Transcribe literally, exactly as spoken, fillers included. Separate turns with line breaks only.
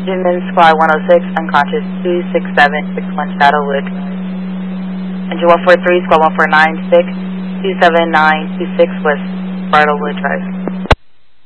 Jimin Squad one oh six, unconscious two six seven six one Shadowwood. Engine one four three, Squad one four nine six, two seven nine two six West Bridlewood Drive.